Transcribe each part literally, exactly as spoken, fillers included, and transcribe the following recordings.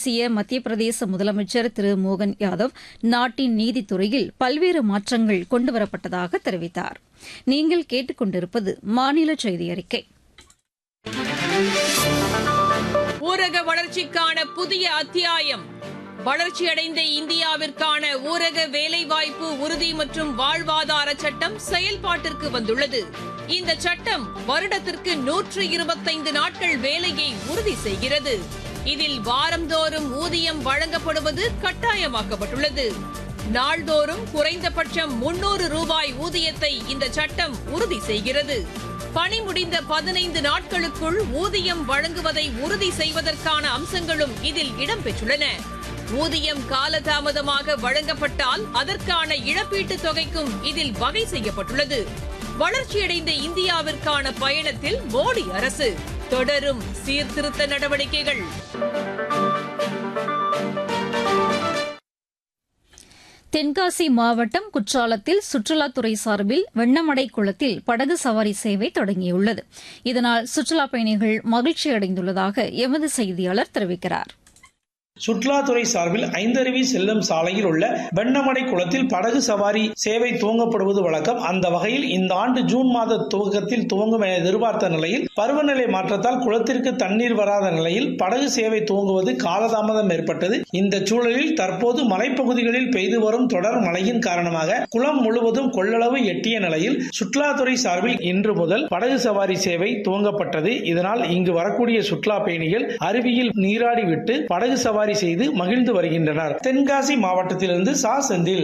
பேசிய மத்திய பிரதேச முதலமைச்சர் திரு மோகன் யாதவ் நாட்டின் நீதித்துறையில் பல்வேறு மாற்றங்கள் கொண்டுவரப்பட்டதாக தெரிவித்தார். நீங்கள் கேட்டுக் கொண்டிருப்பது மாநில செய்தி அறிக்கை. ஊரக வளர்ச்சிக்கான புதிய அத்தியாயம். வளர்ச்சியடைந்த இந்தியாவிற்கான ஊரக வேலைவாய்ப்பு உறுதி மற்றும் வாழ்வாதார சட்டம் செயல்பாட்டிற்கு வந்துள்ளது. இந்த சட்டம் வருடத்திற்கு நூற்று இருபத்தைந்து நாட்கள் வேலையை உறுதி செய்கிறது. இதில் வாரந்தோறும் ஊதியம் வழங்கப்படுவது கட்டாயமாக்கப்பட்டுள்ளது. நாள்தோறும் குறைந்தபட்சம் முன்னூறு ரூபாய் ஊதியத்தை இந்த சட்டம் உறுதி செய்கிறது. பணி முடிந்த பதினைந்து நாட்களுக்குள் ஊதியம் வழங்குவதை உறுதி செய்வதற்கான அம்சங்களும் இதில் இடம்பெற்றுள்ளன. ஊதியம் காலதாமதமாக வழங்கப்பட்டால் அதற்கான இழப்பீட்டுத் தொகைக்கும் இதில் வகை செய்யப்பட்டுள்ளது. வளர்ச்சியடைந்த இந்தியாவிற்கான பயணத்தில் மோடி அரசு தொடரும் சீர்திருத்த நடவடிக்கைகள். தென்காசி மாவட்டம் குற்றாலத்தில் சுற்றுலாத்துறை சார்பில் வெண்ணமடை குளத்தில் படகு சவாரி சேவை தொடங்கியுள்ளது. இதனால் சுற்றுலாப் பயணிகள் மகிழ்ச்சியடைந்துள்ளதாக எமது செய்தியாளர் தெரிவிக்கிறார். சுற்றுலாத்துறை சார்பில் ஐந்தருவி செல்லும் சாலையில் உள்ள வெண்ணமடை குளத்தில் படகு சவாரி சேவை துவங்கப்படுவது வழக்கம். அந்த வகையில் இந்த ஆண்டு ஜூன் மாத துவக்கத்தில் துவங்கும் என எதிர்பார்த்த நிலையில் பருவநிலை மாற்றத்தால் குளத்திற்கு தண்ணீர் வராத நிலையில் படகு சேவை துவங்குவது காலதாமதம் ஏற்பட்டது. இந்த சூழலில் தற்போது மலைப்பகுதிகளில் பெய்து வரும் தொடர் மழையின் காரணமாக குளம் முழுவதும் கொள்ளளவு எட்டிய நிலையில் சுற்றுலாத்துறை சார்பில் இன்று முதல் படகு சவாரி சேவை துவங்கப்பட்டது. இதனால் இங்கு வரக்கூடிய சுற்றுலா பயணிகள் அருவியில் நீராடிவிட்டு படகு சவாரி செய்து மகிழ்ந்து வருகின்றனர். தென்காசி மாவட்டத்திலிருந்து சா செந்தில்.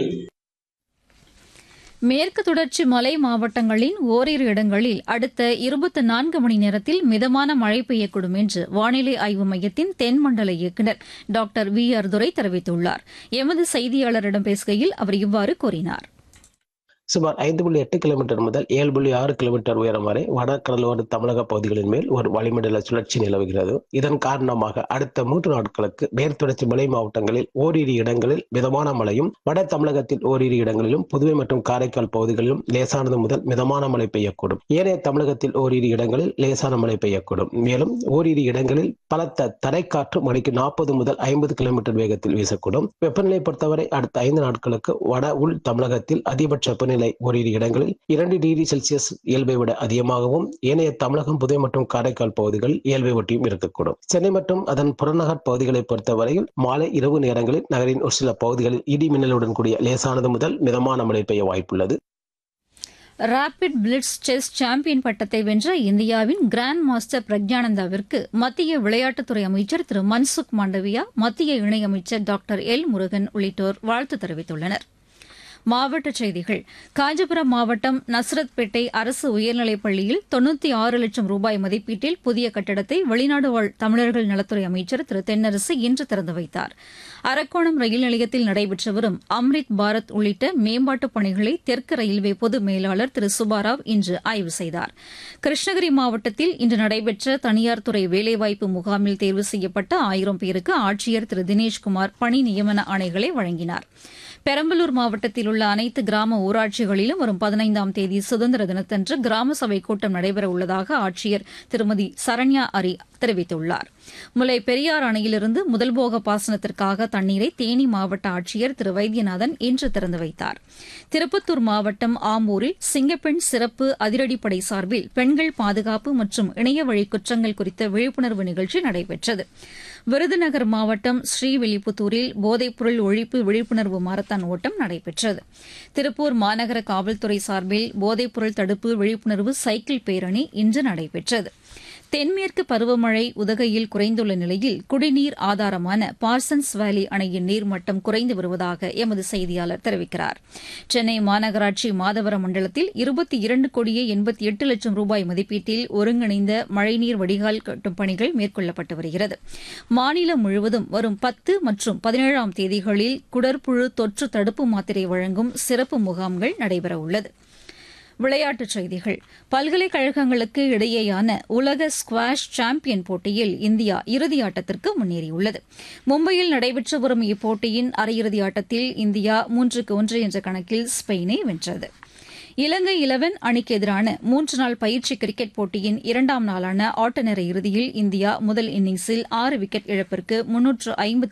மேற்கு தொடர்ச்சி மலை மாவட்டங்களின் ஓரிரு இடங்களில் அடுத்த இருபத்தி நான்கு மணி நேரத்தில் மிதமான மழை பெய்யக்கூடும் என்று வானிலை ஆய்வு மையத்தின் தென்மண்டல இயக்குநர் டாக்டர் வி ஆர் துரை தெரிவித்துள்ளார். எமது செய்தியாளரிடம் பேசுகையில் அவர் இவ்வாறு கூறினார். சுமார் ஐந்து புள்ளி எட்டு கிலோமீட்டர் முதல் ஏழு புள்ளி ஆறு கிலோமீட்டர் உயரம் வரை வடகடலோர தமிழக பகுதிகளின் மேல் ஒரு வளிமண்டல சுழற்சி நிலவுகிறது. இதன் காரணமாக அடுத்த மூன்று நாட்களுக்கு மேற்குத்தொடர்ச்சி மலை மாவட்டங்களில் ஓரிரு இடங்களில் மிதமான மழையும், வட தமிழகத்தில் ஓரிரு இடங்களிலும், புதுவை மற்றும் காரைக்கால் பகுதிகளிலும் லேசானது முதல் மிதமான மழை பெய்யக்கூடும். ஏனைய தமிழகத்தில் ஓரிரு இடங்களில் லேசான மழை பெய்யக்கூடும். மேலும் ஓரிரு இடங்களில் பலத்த தரைக்காற்று மணிக்கு நாற்பது முதல் ஐம்பது கிலோமீட்டர் வேகத்தில் வீசக்கூடும். வெப்பநிலை பொறுத்தவரை அடுத்த ஐந்து நாட்களுக்கு வட உள் தமிழகத்தில் அதிகபட்ச வெப்பநிலை ஓரிரு இடங்களில் இரண்டு டிகிரி செல்சியஸ் இயல்பை விட அதிகமாகவும், ஏனைய தமிழகம், புதுவை மற்றும் காரைக்கால் பகுதிகளில் இயல்பை ஒட்டியும் இருக்கக்கூடும். சென்னை மற்றும் அதன் புறநகர் பகுதிகளை பொறுத்தவரையில் மாலை இரவு நேரங்களில் நகரின் ஒரு சில பகுதிகளில் இடி மின்னலுடன் கூடிய லேசானது முதல் மிதமான மழை பெய்ய வாய்ப்புள்ளது. ராபிட் பிளிட்ஸ் செஸ் சாம்பியன் பட்டத்தை வென்ற இந்தியாவின் கிராண்ட் மாஸ்டர் பிரக்ஞானந்தாவிற்கு மத்திய விளையாட்டுத்துறை அமைச்சர் திரு மன்சுக் மாண்டவியா, மத்திய இணையமைச்சர் டாக்டர் எல் முருகன் உள்ளிட்டோர் வாழ்த்து தெரிவித்துள்ளனர். மாவட்டச் செய்திகள். காஞ்சிபுரம் மாவட்டம் நஸ்ரத்பேட்டை அரசு உயர்நிலைப் பள்ளியில் தொன்னூற்றி ஆறு லட்சம் ரூபாய் மதிப்பீட்டில் புதிய கட்டடத்தை வெளிநாடு வாழ் தமிழர்கள் நலத்துறை அமைச்சர் திரு தென்னரசு இன்று திறந்து வைத்தார். அரக்கோணம் ரயில் நிலையத்தில் நடைபெற்று வரும் அம்ரித் பாரத் உள்ளிட்ட மேம்பாட்டுப் பணிகளை தெற்கு ரயில்வே பொது மேலாளர் திரு சுபாராவ் இன்று ஆய்வு செய்தார். கிருஷ்ணகிரி மாவட்டத்தில் இன்று நடைபெற்ற தனியார் துறை வேலைவாய்ப்பு முகாமில் தேர்வு செய்யப்பட்ட ஆயிரம் பேருக்கு ஆட்சியர் திரு தினேஷ்குமார் பணி நியமன ஆணைகளை வழங்கினார். பெரம்பலூர் மாவட்டத்தில் உள்ள அனைத்து கிராம ஊராட்சிகளிலும் வரும் பதினைந்தாம் தேதி சுதந்திர தினத்தன்று கிராம சபை கூட்டம் நடைபெற உள்ளதாக ஆட்சியர் திருமதி சரண்யா அரி தெரிவித்துள்ளார். முல்லை பெரியார் அணையிலிருந்து முதல்போக பாசனத்திற்காக தண்ணீரை தேனி மாவட்ட ஆட்சியர் திரு வைத்தியநாதன் இன்று திறந்து வைத்தார். திருப்பத்தூர் மாவட்டம் ஆம்பூரில் சிங்கப்பெண் சிறப்பு அதிரடிப்படை சார்பில் பெண்கள் பாதுகாப்பு மற்றும் இணையவழி குற்றங்கள் குறித்த விழிப்புணர்வு நிகழ்ச்சி நடைபெற்றது. விருதுநகர் மாவட்டம் ஸ்ரீவில்லிபுத்தூரில் போதைப்பொருள் ஒழிப்பு விழிப்புணர்வு மாரத்தான் ஓட்டம் நடைபெற்றது. திருப்பூர் மாநகர காவல்துறை சார்பில் போதைப்பொருள் தடுப்பு விழிப்புணர்வு சைக்கிள் பேரணி இன்று நடைபெற்றது. தென்மேற்கு பருவமழை உதகையில் குறைந்துள்ள நிலையில் குடிநீர் ஆதாரமான பார்சன்ஸ் வேலி அணையின் நீர்மட்டம் குறைந்து வருவதாக எமது செய்தியாளர் தெரிவிக்கிறார். சென்னை மாநகராட்சி மாதவரம் மண்டலத்தில் இருபத்தி இரண்டு கோடியே எண்பத்தி எட்டு லட்சம் ரூபாய் மதிப்பீட்டில் ஒருங்கிணைந்த மழைநீர் வடிகால் கட்டும் பணிகள் மேற்கொள்ளப்பட்டு வருகிறது. மாநிலம் முழுவதும் வரும் பத்து மற்றும் பதினேழாம் தேதிகளில் குடற்புழு தொற்று தடுப்பு மாத்திரை வழங்கும் சிறப்பு முகாம்கள் நடைபெறவுள்ளது. விளையாட்டுச் செய்திகள். பல்கலைக்கழகங்களுக்கு இடையேயான உலக ஸ்குவாஷ் சாம்பியன் போட்டியில் இந்தியா இறுதியாட்டத்திற்கு முன்னேறியுள்ளது. மும்பையில் நடைபெற்று வரும் இப்போட்டியின் அரையிறுதி ஆட்டத்தில் இந்தியா மூன்றுக்கு ஒன்று என்ற கணக்கில் ஸ்பெயினை வென்றது. இலங்கை இலவன் அணிக்கு எதிரான மூன்று நாள் பயிற்சி கிரிக்கெட் போட்டியின் இரண்டாம் நாளான ஆட்டநேர இறுதியில் இந்தியா முதல் இன்னிங்ஸில் ஆறு விக்கெட் இழப்பிற்கு முன்னூற்று ஐம்பத்தி